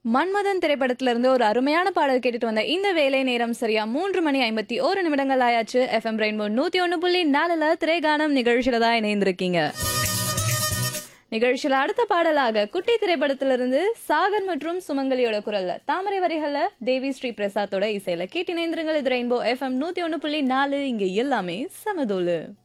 மன்மதன் திரைப்படத்துல இருந்து ஒரு அருமையான பாடல் கேட்டுட்டு வந்த இந்த வேலை நேரம் சரியா 3 மணி 51 நிமிடங்கள் ஆயாச்சு. எஃப்எம் ரெயின்போ 101.4 திரைகானம் நிகழ்ச்சியில தான் இணைந்திருக்கீங்க. நிகழ்ச்சியில அடுத்த பாடலாக குட்டி திரைப்படத்திலிருந்து சாகர் மற்றும் சுமங்கலியோட குரல்ல தாமரை வரிகள்ல தேவி ஸ்ரீ பிரசாத்தோட இசையில கேட்டு இணைந்திருங்கள். இது ரெயின்போ எஃப்எம் 101.4. இங்க எல்லாமே சமதோலு.